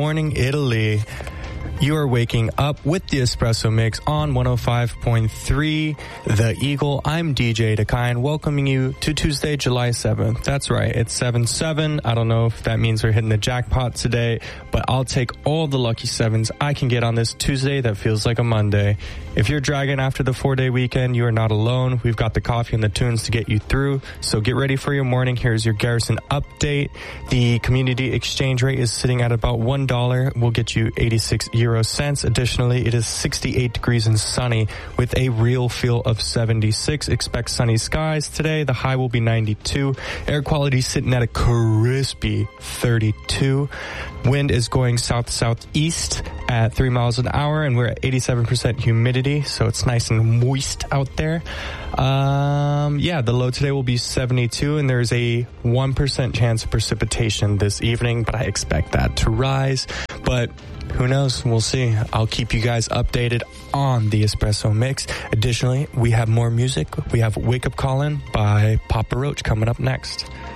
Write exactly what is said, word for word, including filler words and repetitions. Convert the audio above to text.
morning, Italy. You are waking up with the Espresso Mix on one oh five point three The Eagle. I'm D J Dakai, welcoming you to Tuesday, July seventh. That's right, it's seven seven. I don't know if that means we're hitting the jackpot today, but I'll take all the lucky sevens I can get on this Tuesday that feels like a Monday. If you're dragging after the four-day weekend, you are not alone. We've got the coffee and the tunes to get you through, so get ready for your morning. Here's your Garrison update. The community exchange rate is sitting at about one dollar. We'll get you eighty-six euro cents. Additionally, it is sixty-eight degrees and sunny with a real feel of seventy-six. Expect sunny skies today. The high will be ninety-two. Air quality sitting at a crispy thirty-two. Wind is going south-southeast at three miles an hour, and we're at eighty-seven percent humidity, so it's nice and moist out there. Um, yeah, the low today will be seventy-two, and there's a one percent chance of precipitation this evening, but I expect that to rise. But who knows? We'll see. I'll keep you guys updated on the Espresso Mix. Additionally, we have more music. We have Wake Up Callin' by Papa Roach coming up next.